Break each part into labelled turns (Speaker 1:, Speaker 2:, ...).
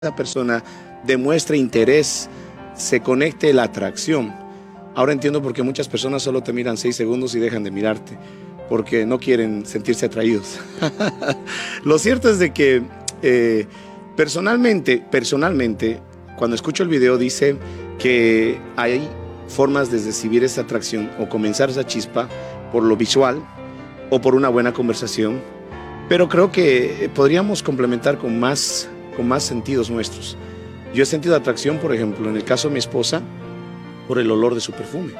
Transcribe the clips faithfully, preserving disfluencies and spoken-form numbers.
Speaker 1: esa persona demuestre interés, se conecte la atracción. Ahora entiendo por qué muchas personas solo te miran seis segundos y dejan de mirarte, porque no quieren sentirse atraídos. Lo cierto es de que eh, personalmente, personalmente, cuando escucho el video dice que hay formas de recibir esa atracción o comenzar esa chispa por lo visual o por una buena conversación, pero creo que podríamos complementar con más, con más sentidos nuestros. Yo he sentido atracción, por ejemplo, en el caso de mi esposa, por el olor de su perfume.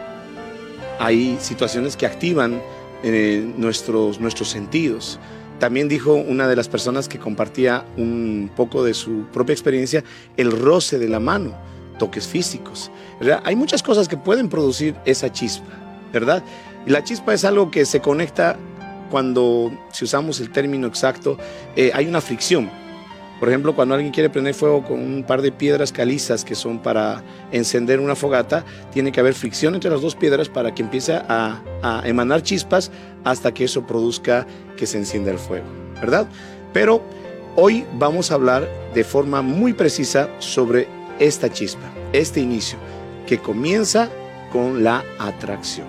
Speaker 1: Hay situaciones que activan eh, nuestros, nuestros sentidos. También dijo una de las personas que compartía un poco de su propia experiencia, el roce de la mano, toques físicos, ¿verdad? Hay muchas cosas que pueden producir esa chispa, ¿verdad? Y la chispa es algo que se conecta cuando, si usamos el término exacto, eh, hay una fricción. Por ejemplo, cuando alguien quiere prender fuego con un par de piedras calizas que son para encender una fogata, tiene que haber fricción entre las dos piedras para que empiece a, a emanar chispas hasta que eso produzca que se encienda el fuego, ¿verdad? Pero hoy vamos a hablar de forma muy precisa sobre esta chispa, este inicio, que comienza con la atracción.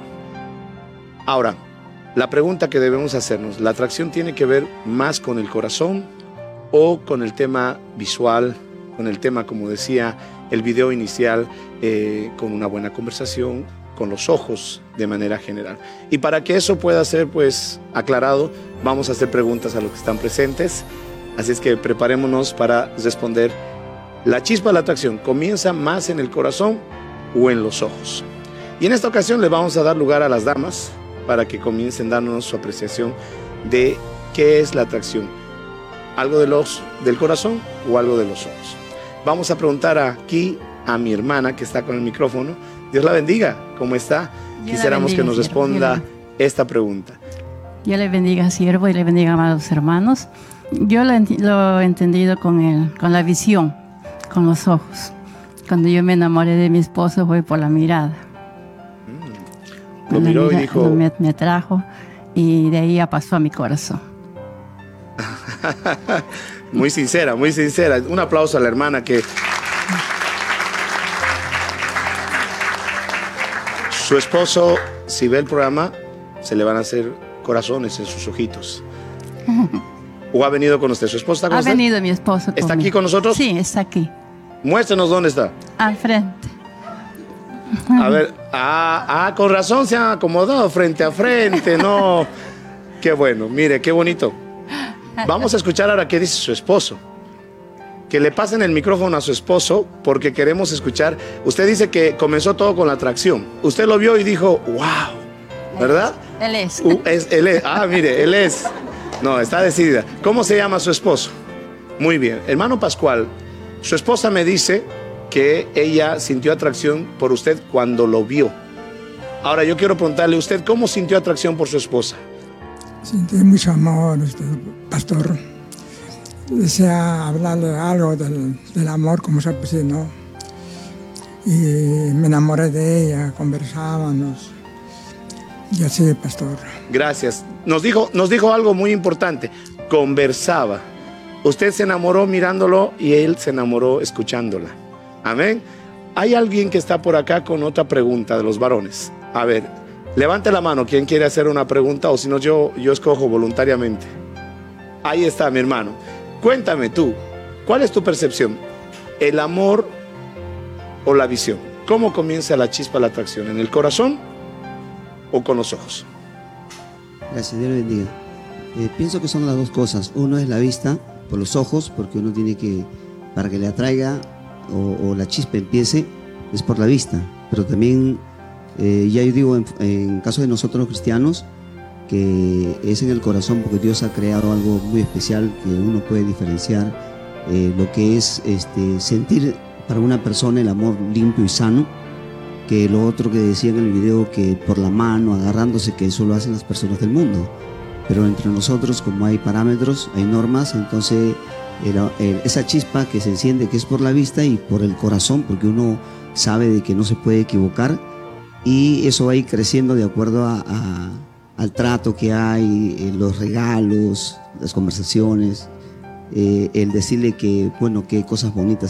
Speaker 1: Ahora, la pregunta que debemos hacernos, ¿la atracción tiene que ver más con el corazón o con el tema visual, con el tema, como decía el video inicial, eh, con una buena conversación, con los ojos de manera general? Y para que eso pueda ser pues aclarado, vamos a hacer preguntas a los que están presentes, así es que preparémonos para responder. ¿La chispa de la atracción comienza más en el corazón o en los ojos? Y en esta ocasión le vamos a dar lugar a las damas para que comiencen dándonos su apreciación de qué es la atracción. ¿Algo de los, del corazón o algo de los ojos? Vamos a preguntar aquí a mi hermana que está con el micrófono. Dios la bendiga. ¿Cómo está?
Speaker 2: Dios
Speaker 1: Quisiéramos bendiga, que nos responda
Speaker 2: siervo.
Speaker 1: esta pregunta.
Speaker 2: Dios le bendiga, siervo, y le bendiga, amados hermanos. Yo lo, ent lo he entendido con, el, con la visión, con los ojos. Cuando yo me enamoré de mi esposo fue por la mirada.
Speaker 1: Mm. Lo miró mira, y dijo...
Speaker 2: Me, me atrajo y de ahí ya pasó a mi corazón.
Speaker 1: Muy sincera, muy sincera. Un aplauso a la hermana que... Su esposo, si ve el programa, se le van a hacer corazones en sus ojitos. ¿O ha venido con usted? ¿Su esposo está con
Speaker 2: ha
Speaker 1: usted?
Speaker 2: Ha venido mi esposo.
Speaker 1: ¿Está
Speaker 2: conmigo.
Speaker 1: aquí con nosotros?
Speaker 2: Sí, está aquí.
Speaker 1: Muéstrenos dónde está.
Speaker 2: Al frente.
Speaker 1: A ver, ah, ah, con razón se han acomodado frente a frente, no. Qué bueno, mire, qué bonito. Vamos a escuchar ahora qué dice su esposo. Que le pasen el micrófono a su esposo porque queremos escuchar. Usted dice que comenzó todo con la atracción. Usted lo vio y dijo, wow, ¿verdad?
Speaker 2: Él es.
Speaker 1: Uh, es, él es. Ah, mire, él es. No, está decidida. ¿Cómo se llama su esposo? Muy bien. Hermano Pascual, su esposa me dice que ella sintió atracción por usted cuando lo vio. Ahora yo quiero preguntarle a usted, ¿cómo sintió atracción por su esposa?
Speaker 3: Sentí mucho amor, este, pastor. Desea hablarle algo del, del amor, como se dice, ¿no? Y me enamoré de ella, conversábamos. Y así, pastor.
Speaker 1: Gracias. Nos dijo, nos dijo algo muy importante. Conversaba. Usted se enamoró mirándolo y él se enamoró escuchándola. Amén. Hay alguien que está por acá con otra pregunta de los varones. A ver, levante la mano quien quiere hacer una pregunta, o si no yo, yo escojo voluntariamente. Ahí está mi hermano. Cuéntame tú, ¿cuál es tu percepción? ¿El amor o la visión? ¿Cómo comienza la chispa de la atracción? ¿En el corazón o con los ojos?
Speaker 4: Gracias, Dios le bendiga. Eh, pienso que son las dos cosas. Uno es la vista, por los ojos, porque uno tiene que, para que le atraiga o, o la chispa empiece, es por la vista. Pero también, eh, ya yo digo, en, en caso de nosotros los cristianos, que es en el corazón, porque Dios ha creado algo muy especial que uno puede diferenciar eh, lo que es este, sentir para una persona el amor limpio y sano, que lo otro que decía en el video, que por la mano, agarrándose, que eso lo hacen las personas del mundo. Pero entre nosotros, como hay parámetros, hay normas, entonces el, el, esa chispa que se enciende, que es por la vista y por el corazón, porque uno sabe de que no se puede equivocar, y eso va a ir creciendo de acuerdo a, a al trato que hay, los regalos, las conversaciones, eh, el decirle que, bueno, qué cosas bonitas